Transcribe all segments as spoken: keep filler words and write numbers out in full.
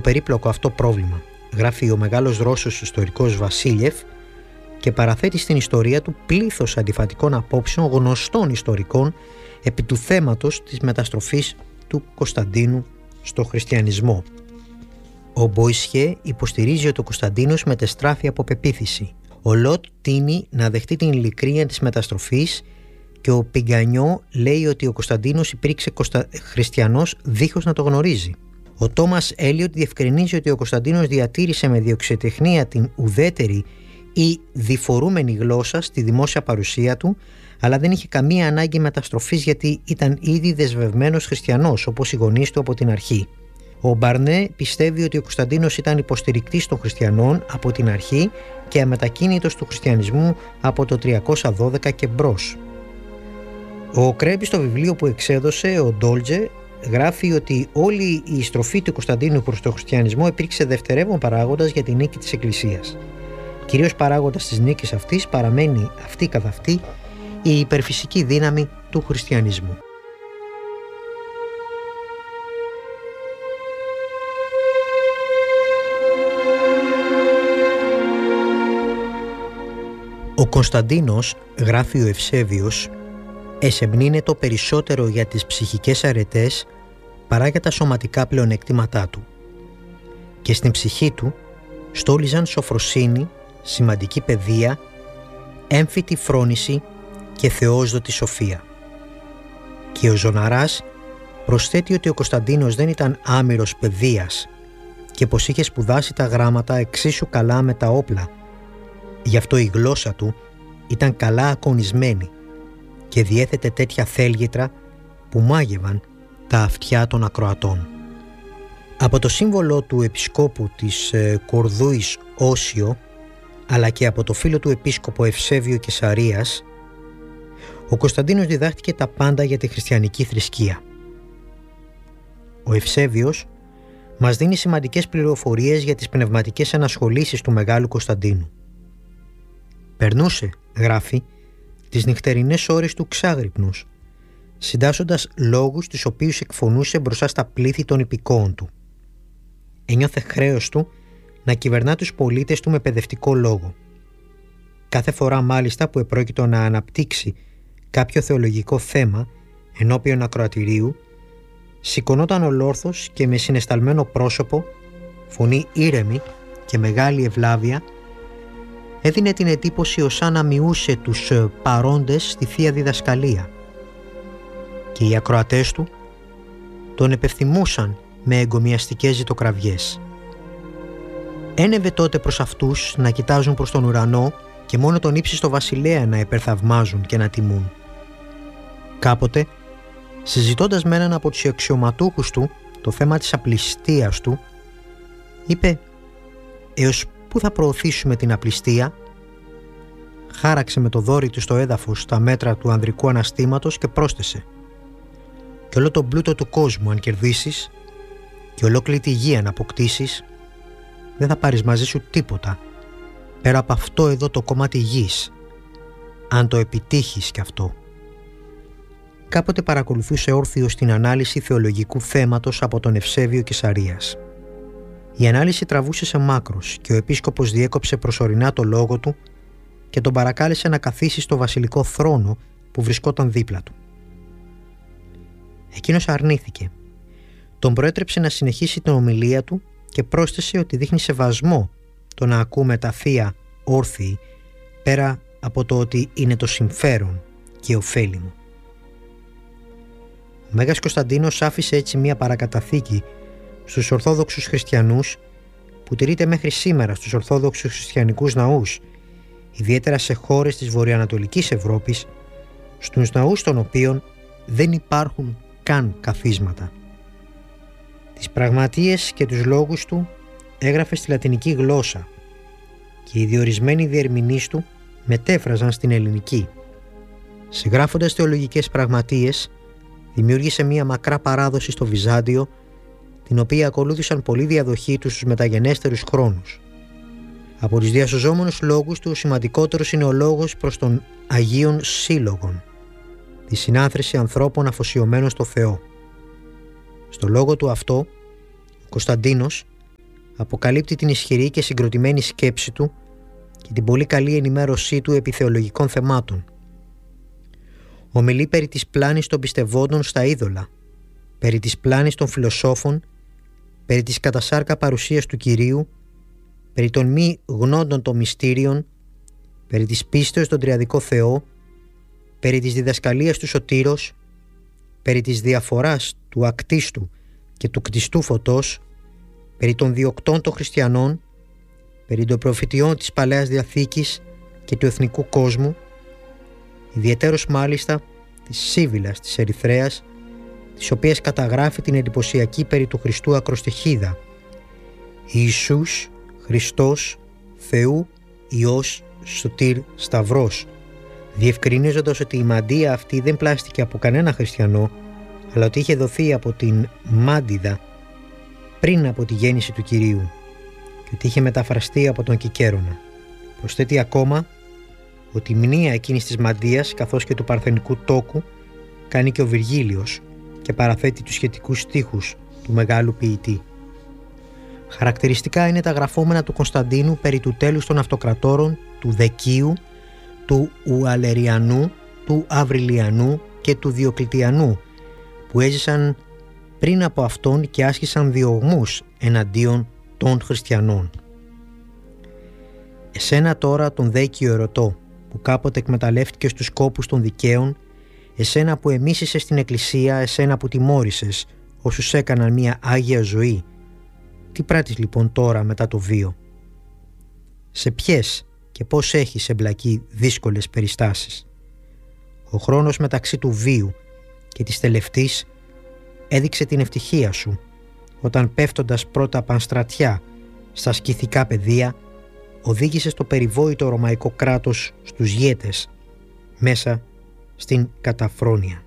περίπλοκο αυτό πρόβλημα, γράφει ο μεγάλος Ρώσος ιστορικός Βασίλιεφ, και παραθέτει στην ιστορία του πλήθος αντιφατικών απόψεων γνωστών ιστορικών επί του θέματος της μεταστροφής του Κωνσταντίνου στο χριστιανισμό. Ο Μποϊσιέ υποστηρίζει ότι ο Κωνσταντίνος μετεστράφει από πεποίθηση. Ο Λότ τείνει να δεχτεί την ειλικρίνεια της μεταστροφής και ο Πιγκανιό λέει ότι ο Κωνσταντίνος υπήρξε κοστα... χριστιανός δίχως να το γνωρίζει. Ο Τόμας Έλιοτ διευκρινίζει ότι ο Κωνσταντίνος διατήρησε με διοξιοτεχνία την ουδέτερη ή διφορούμενη γλώσσα στη δημόσια παρουσία του, αλλά δεν είχε καμία ανάγκη μεταστροφής γιατί ήταν ήδη δεσμευμένος χριστιανός όπως οι γονείς του από την αρχή. Ο Μπαρνέ πιστεύει ότι ο Κωνσταντίνος ήταν υποστηρικτής των χριστιανών από την αρχή και αμετακίνητος του χριστιανισμού από το τριακόσια δώδεκα και μπρος. Ο Κρέμπι στο βιβλίο που εξέδωσε, ο Ντόλτζε, γράφει ότι όλη η στροφή του Κωνσταντίνου προς τον χριστιανισμό υπήρξε δευτερεύον παράγοντας για την νίκη της Εκκλησίας. Κυρίως παράγοντας της νίκης αυτής παραμένει αυτή καθ' αυτή η υπερφυσική δύναμη του χριστιανισμού. Ο Κωνσταντίνος, γράφει ο Ευσέβιος, εσεμνύνετο περισσότερο για τις ψυχικές αρετές παρά για τα σωματικά πλεονεκτήματά του. Και στην ψυχή του στόλιζαν σοφροσύνη, σημαντική παιδεία, έμφυτη φρόνηση και θεόσδοτη σοφία. Και ο Ζωναράς προσθέτει ότι ο Κωνσταντίνος δεν ήταν άμυρος παιδείας και πως είχε σπουδάσει τα γράμματα εξίσου καλά με τα όπλα. Γι' αυτό η γλώσσα του ήταν καλά ακονισμένη και διέθετε τέτοια θέλγητρα που μάγευαν τα αυτιά των ακροατών. Από το σύμβολο του επισκόπου της ε, Κορδούης Όσιο, αλλά και από το φίλο του επίσκοπο Ευσέβιο Κεσαρίας, ο Κωνσταντίνος διδάχτηκε τα πάντα για τη χριστιανική θρησκεία. Ο Ευσέβιος μας δίνει σημαντικές πληροφορίες για τις πνευματικές ανασχολήσεις του Μεγάλου Κωνσταντίνου. Περνούσε, γράφει, τις νυχτερινές ώρες του ξάγρυπνους, συντάσσοντας λόγους τους οποίους εκφωνούσε μπροστά στα πλήθη των υπηκόων του. Ένιωθε χρέος του να κυβερνά τους πολίτες του με παιδευτικό λόγο. Κάθε φορά μάλιστα που επρόκειτο να αναπτύξει κάποιο θεολογικό θέμα ενώπιον ακροατηρίου, σηκωνόταν ολόρθος και με συναισθαλμένο πρόσωπο, φωνή ήρεμη και μεγάλη ευλάβεια, έδινε την εντύπωση ως αν αμοιούσε τους παρόντες στη Θεία Διδασκαλία. Και οι ακροατές του τον επευθυμούσαν με εγκομιαστικές ζητοκραυγές. Ένευε τότε προς αυτούς να κοιτάζουν προς τον ουρανό και μόνο τον ύψιστο βασιλέα να υπερθαυμάζουν και να τιμούν. Κάποτε, συζητώντας με έναν από τους αξιωματούχους του το θέμα της απληστίας του, είπε «Έως πού θα προωθήσουμε την απληστία?» Χάραξε με το δόρυ του στο έδαφος τα μέτρα του ανδρικού αναστήματος και πρόσθεσε «Και όλο τον πλούτο του κόσμου αν κερδίσεις και ολόκληρη τη γη αν αποκτήσεις, δεν θα πάρεις μαζί σου τίποτα πέρα από αυτό εδώ το κομμάτι γης, αν το επιτύχεις κι αυτό». Κάποτε παρακολουθούσε όρθιος την ανάλυση θεολογικού θέματος από τον Ευσέβιο Κεσαρίας. Η ανάλυση τραβούσε σε μάκρος και ο επίσκοπος διέκοψε προσωρινά το λόγο του και τον παρακάλεσε να καθίσει στο βασιλικό θρόνο που βρισκόταν δίπλα του. Εκείνος αρνήθηκε. Τον προέτρεψε να συνεχίσει την ομιλία του και πρόσθεσε ότι δείχνει σεβασμό το να ακούμε τα θεία όρθιοι πέρα από το ότι είναι το συμφέρον και ωφέλιμο. Ο Μέγας Κωνσταντίνος άφησε έτσι μια παρακαταθήκη στους Ορθόδοξους Χριστιανούς που τηρείται μέχρι σήμερα στους Ορθόδοξους Χριστιανικούς ναούς, ιδιαίτερα σε χώρες της βορειοανατολικής Ευρώπης, στους ναούς των οποίων δεν υπάρχουν καν καθίσματα. Τις πραγματείες και τους λόγους του έγραφε στη λατινική γλώσσα και οι διορισμένοι διερμηνείς του μετέφραζαν στην ελληνική. Συγγράφοντας θεολογικές πραγματείες, δημιούργησε μια μακρά παράδοση στο Βυζάντιο, την οποία ακολούθησαν πολλοί διαδοχοί του στους μεταγενέστερους χρόνους. Από τους διασωζόμενους λόγους του, ο σημαντικότερος είναι ο λόγος προς τον Αγίων Σύλλογων, τη συνάθρηση ανθρώπων αφοσιωμένων στο Θεό. Στο λόγο του αυτό, ο Κωνσταντίνος αποκαλύπτει την ισχυρή και συγκροτημένη σκέψη του και την πολύ καλή ενημέρωσή του επί θεολογικών θεμάτων. Ομιλεί περί της πλάνης των πιστευόντων στα είδωλα, περί της πλάνης των φιλοσόφων, περί της κατασάρκα παρουσίας του Κυρίου, περί των μη γνώντων των μυστήριων, περί της πίστεως στον τριαδικό Θεό, περί της διδασκαλίας του Σωτήρος, περί της διαφοράς του ακτίστου και του κτιστού φωτός, περί των διοκτών των χριστιανών, περί των προφητιών της Παλαιάς Διαθήκης και του εθνικού κόσμου, ιδιαιτέρως μάλιστα της Σίβυλας της Ερυθρέας, της οποίας καταγράφει την εντυπωσιακή περί του Χριστού ακροστιχίδα «Ιησούς, Χριστός, Θεού, Υιός, Σωτήρ, Σταυρός», διευκρινίζοντας ότι η μαντεία αυτή δεν πλάστηκε από κανένα χριστιανό, αλλά ότι είχε δοθεί από την Μάντιδα πριν από τη γέννηση του Κυρίου και ότι είχε μεταφραστεί από τον Κικέρονα. Προσθέτει ακόμα ότι η μνήα εκείνης της μαντείας καθώς και του παρθενικού τόκου κάνει και ο Βυργίλιος και παραθέτει τους σχετικούς στίχους του μεγάλου ποιητή. Χαρακτηριστικά είναι τα γραφόμενα του Κωνσταντίνου περί του τέλους των αυτοκρατόρων του Δεκίου, του Ουαλεριανού, του Αβριλιανού και του Διοκλητιανού, που έζησαν πριν από αυτόν και άσκησαν διωγμούς εναντίον των χριστιανών. Εσένα τώρα τον Δέκιο ερωτώ, που κάποτε εκμεταλλεύτηκες τους κόπους των δικαίων, εσένα που εμίσησες την Εκκλησία, εσένα που τιμώρησες όσους έκαναν μια άγια ζωή, τι πράττεις λοιπόν τώρα μετά το βίο? Σε ποιες και πώς έχεις εμπλακεί δύσκολες περιστάσεις? Ο χρόνος μεταξύ του βίου και της τελευταίας έδειξε την ευτυχία σου, όταν πέφτοντας πρώτα πανστρατιά στα σκυθικά πεδία, οδήγησες το περιβόητο ρωμαϊκό κράτος στους γέτες, μέσα στην καταφρόνια.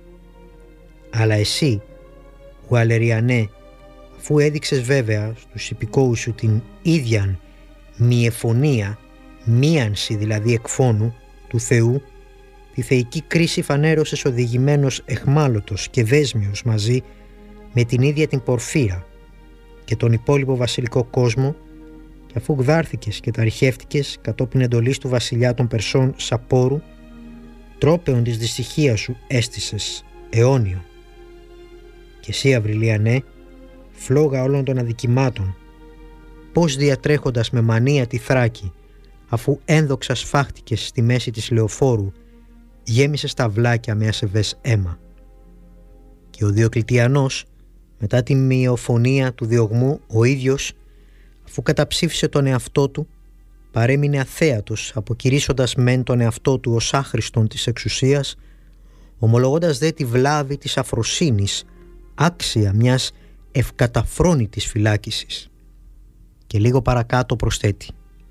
Αλλά εσύ, Γουαλεριανέ, αφού έδειξες βέβαια στους υπηκόους σου την ίδιαν μιεφωνία, μίανση δηλαδή εκφώνου του Θεού, τη θεϊκή κρίση φανέρωσες οδηγημένος εχμάλωτος και δέσμιος μαζί με την ίδια την Πορφύρα και τον υπόλοιπο βασιλικό κόσμο, και αφού γδάρθηκες και ταριχεύτηκες κατόπιν εντολής του βασιλιά των Περσών Σαπόρου, τρόπεον της δυστυχίας σου έστησες αιώνιο. Και εσύ, Αβριλιανέ, φλόγα όλων των αδικημάτων, πώς διατρέχοντας με μανία τη Θράκη, αφού ένδοξα σφάχτηκες στη μέση της Λεωφόρου, γέμισες τα βλάκια με ασεβές αίμα. Και ο Διοκλητιανός, μετά τη μειοφωνία του διωγμού, ο ίδιος, αφού καταψήφισε τον εαυτό του, παρέμεινε αθέατος, αποκηρύσσοντας μεν τον εαυτό του ως άχρηστον της εξουσίας, ομολογώντας δε τη βλάβη της αφροσύνης, άξια μιας ευκαταφρόνητης φυλάκισης. Και λίγο παρακάτω προσθέτει: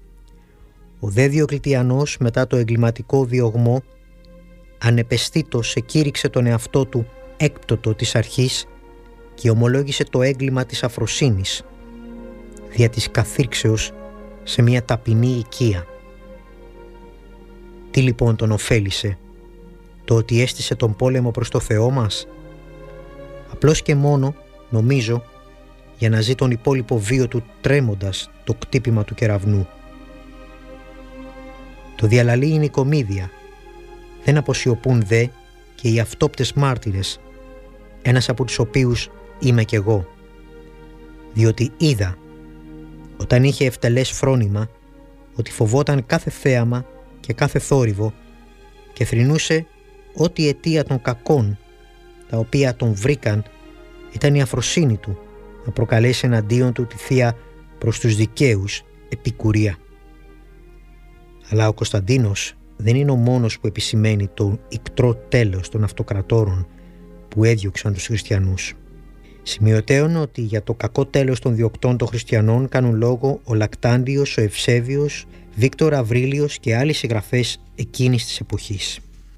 ο δε Διοκλητιανός μετά το εγκληματικό διωγμό ανεπαισθήτως εκήρυξε τον εαυτό του έκπτωτο της αρχής και ομολόγησε το έγκλημα της αφροσύνης δια της καθήρξεως σε μια ταπεινή οικία. Τι λοιπόν τον ωφέλισε? Το ότι έστησε τον πόλεμο προς το Θεό μας? Απλώς και μόνο, νομίζω, για να ζει τον υπόλοιπο βίο του τρέμοντας το κτύπημα του κεραυνού. Το διαλαλεί η Νικομίδια, δεν αποσιωπούν δε και οι αυτόπτες μάρτυρες, ένας από τους οποίους είμαι κι εγώ. Διότι είδα, όταν είχε ευτελές φρόνημα, ότι φοβόταν κάθε θέαμα και κάθε θόρυβο και θρηνούσε ό,τι αιτία των κακών, τα οποία τον βρήκαν, ήταν η αφροσύνη του να προκαλέσει εναντίον του τη θεία προς τους δικαίους επικουρία. Αλλά ο Κωνσταντίνος δεν είναι ο μόνος που επισημαίνει το ικτρό τέλος των αυτοκρατόρων που έδιωξαν τους χριστιανούς. Σημειωτέων ότι για το κακό τέλος των διοκτών των χριστιανών κάνουν λόγο ο Λακτάντιος, ο Ευσέβιος, Βίκτορ Αβρίλιος και άλλοι συγγραφές εκείνης της εποχής.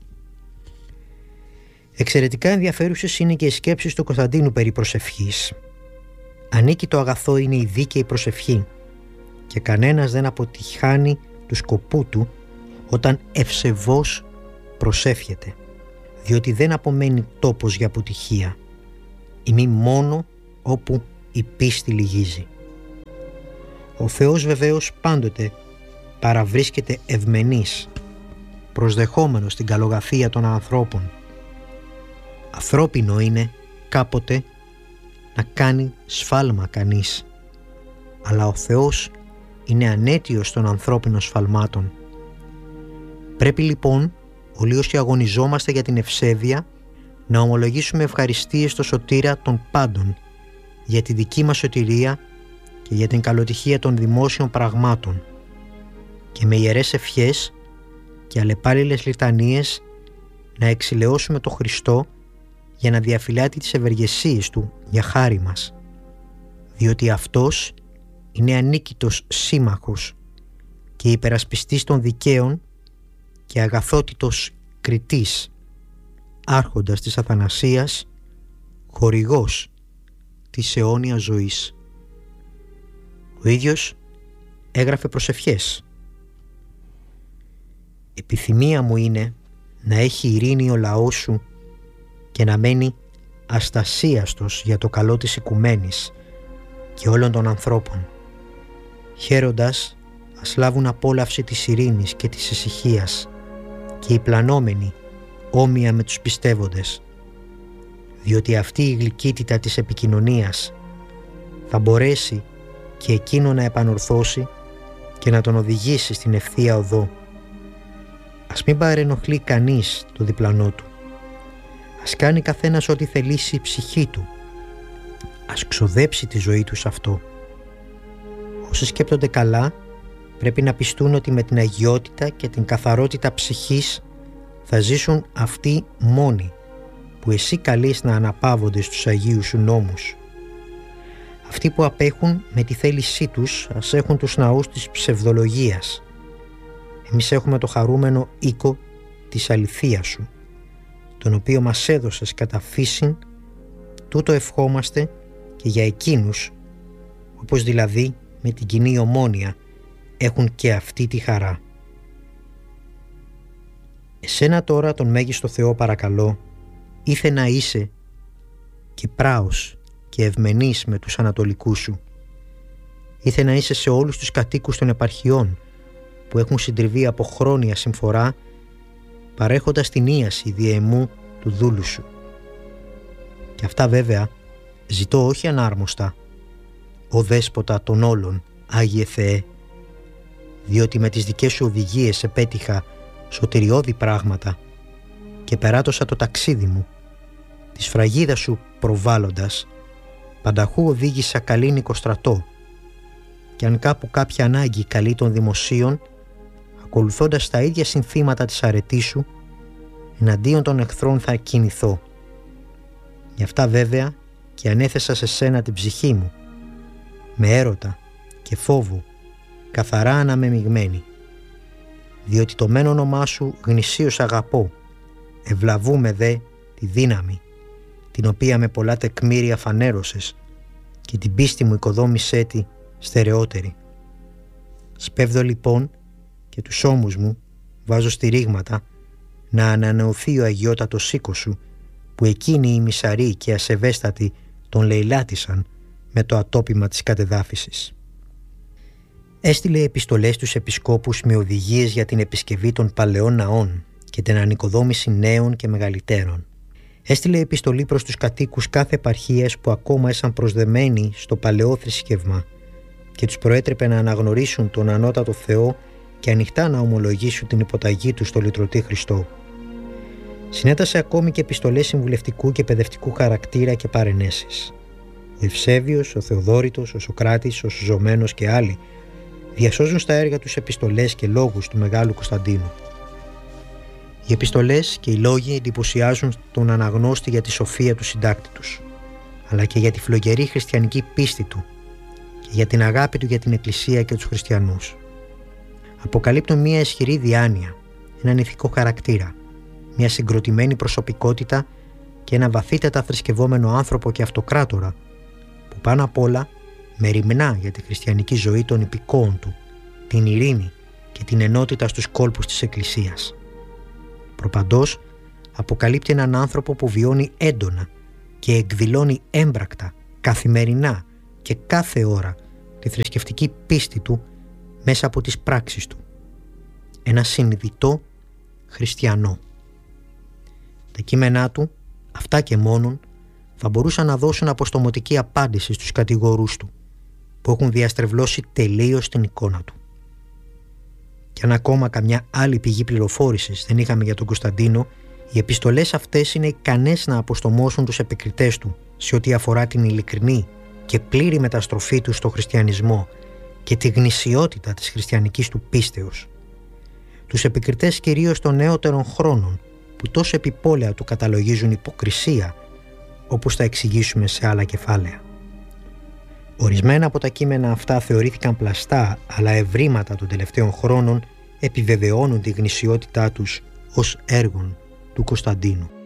Εξαιρετικά ενδιαφέρουσες είναι και οι σκέψεις του Κωνσταντίνου περί προσευχής. Ανήκει το αγαθό είναι η δίκαιη προσευχή και κανένας δεν αποτυχάνει του σκοπού του όταν ευσεβώς προσεύχεται, διότι δεν απομένει τόπος για αποτυχία, ημί μόνο όπου η πίστη λυγίζει. Ο Θεός βεβαίως πάντοτε παραβρίσκεται ευμενής, προσδεχόμενος την καλογαθία των ανθρώπων. Ανθρώπινο είναι κάποτε να κάνει σφάλμα κανείς, αλλά ο Θεός είναι ανέτειος των ανθρώπινων σφαλμάτων. Πρέπει λοιπόν όλοι όσοι αγωνιζόμαστε για την ευσέβεια να ομολογήσουμε ευχαριστίες στο Σωτήρα των πάντων για τη δική μας σωτηρία και για την καλοτυχία των δημόσιων πραγμάτων, και με ιερές ευχές και αλλεπάλληλες λιτανίες να εξηλαιώσουμε το Χριστό για να διαφυλάτει τις ευεργεσίες Του για χάρη μας, διότι Αυτός είναι ανίκητος σύμμαχος και υπερασπιστής των δικαίων και αγαθότητος κριτής, άρχοντας της αθανασίας, χορηγός της αιώνιας ζωής. Ο ίδιος έγραφε προσευχές. «Επιθυμία μου είναι να έχει ειρήνη ο λαός σου και να μένει αστασίαστος για το καλό της οικουμένης και όλων των ανθρώπων. Χαίροντας ας λάβουν απόλαυση της ειρήνης και της ησυχίας και οι πλανόμενοι όμοια με τους πιστεύοντες, διότι αυτή η γλυκύτητα της επικοινωνίας θα μπορέσει και εκείνο να επανορθώσει και να τον οδηγήσει στην ευθεία οδό. Ας μην παρενοχλεί κανείς το διπλανό του. Ας κάνει καθένας ό,τι θελήσει η ψυχή του. Ας ξοδέψει τη ζωή του σε αυτό. Όσοι σκέπτονται καλά πρέπει να πιστούν ότι με την αγιότητα και την καθαρότητα ψυχής θα ζήσουν αυτοί μόνοι που εσύ καλείς να αναπαύονται στους Αγίους σου νόμους. Αυτοί που απέχουν με τη θέλησή τους ας έχουν τους ναούς της ψευδολογίας. Εμείς έχουμε το χαρούμενο οίκο της αληθείας σου, τον οποίο μας έδωσες κατά φύσιν, τούτο ευχόμαστε και για εκείνους, όπως δηλαδή με την κοινή ομόνοια έχουν και αυτή τη χαρά. Εσένα τώρα τον Μέγιστο Θεό παρακαλώ, ήθε να είσαι και πράος και ευμενής με τους ανατολικούς σου. Ήθε να είσαι σε όλους τους κατοίκους των επαρχιών που έχουν συντριβεί από χρόνια συμφορά, παρέχοντας την ίαση διαιμού του δούλου σου. Και αυτά βέβαια ζητώ όχι ανάρμοστα, ο Δέσποτα των όλων, Άγιε Θεέ, διότι με τις δικές σου οδηγίες επέτυχα σωτηριώδη πράγματα και περάτωσα το ταξίδι μου, τη σφραγίδα σου προβάλλοντας, πανταχού οδήγησα καλλίνικο στρατό, και αν κάπου κάποια ανάγκη καλεί των δημοσίων, ακολουθώντας τα ίδια συνθήματα της αρετής σου, εναντίον των εχθρών θα κινηθώ. Γι' αυτά βέβαια και ανέθεσα σε σένα την ψυχή μου, με έρωτα και φόβο, καθαρά αναμεμειγμένη, διότι το μεν όνομά σου γνησίως αγαπώ, ευλαβούμε δε τη δύναμη, την οποία με πολλά τεκμήρια φανέρωσες και την πίστη μου οικοδόμησέ τη στερεότερη. Σπέβδω λοιπόν και τους ώμους μου βάζω στηρίγματα να ανανεωθεί ο αγιότατος οίκος σου, που εκείνοι οι μισαροί και ασεβέστατοι τον λαιλάτισαν με το ατόπιμα της κατεδάφισης. Έστειλε επιστολές στους επισκόπους με οδηγίες για την επισκευή των παλαιών ναών και την ανοικοδόμηση νέων και μεγαλύτερων. Έστειλε επιστολή προς τους κατοίκους κάθε επαρχίας που ακόμα ήσαν προσδεμένοι στο παλαιό θρησκεύμα και τους προέτρεπε να αναγνωρίσουν τον ανώτατο Θεό και ανοιχτά να ομολογήσουν την υποταγή τους στο λυτρωτή Χριστό. Συνέτασε ακόμη και επιστολές συμβουλευτικού και παιδευτικού χαρακτήρα και παρενέσεις. Ο Ευσέβιος, ο Θεοδόρητος, ο Σωκράτης, ο Σουζωμένος και άλλοι διασώζουν στα έργα τους επιστολές και λόγους του Μεγάλου Κωνσταντίνου. Οι επιστολές και οι λόγοι εντυπωσιάζουν τον αναγνώστη για τη σοφία του συντάκτη τους, αλλά και για τη φλογερή χριστιανική πίστη του και για την αγάπη του για την Εκκλησία και τους χριστιανούς. Αποκαλύπτουν μια ισχυρή διάνοια, έναν ηθικό χαρακτήρα, μια συγκροτημένη προσωπικότητα και ένα βαθύτατα θρησκευόμενο άνθρωπο και αυτοκράτορα, που πάνω απ' όλα μεριμνά για τη χριστιανική ζωή των υπηκόων του, την ειρήνη και την ενότητα στους κόλπους της Εκκλησίας. Προπαντός αποκαλύπτει έναν άνθρωπο που βιώνει έντονα και εκδηλώνει έμπρακτα, καθημερινά και κάθε ώρα τη θρησκευτική πίστη του μέσα από τις πράξεις του. Ένα συνειδητό χριστιανό. Τα κείμενά του, αυτά και μόνον, θα μπορούσαν να δώσουν αποστομωτική απάντηση στους κατηγορούς του, που έχουν διαστρεβλώσει τελείως την εικόνα του. Και αν ακόμα καμιά άλλη πηγή πληροφόρησης δεν είχαμε για τον Κωνσταντίνο, οι επιστολές αυτές είναι ικανές να αποστομώσουν τους επικριτές του σε ό,τι αφορά την ειλικρινή και πλήρη μεταστροφή του στο χριστιανισμό και τη γνησιότητα της χριστιανικής του πίστεως. Τους επικριτές κυρίως των νεότερων χρόνων, που τόσο επιπόλαια του καταλογίζουν υποκρισία, όπως θα εξηγήσουμε σε άλλα κεφάλαια. Ορισμένα από τα κείμενα αυτά θεωρήθηκαν πλαστά, αλλά ευρήματα των τελευταίων χρόνων επιβεβαιώνουν τη γνησιότητά τους ως έργων του Κωνσταντίνου.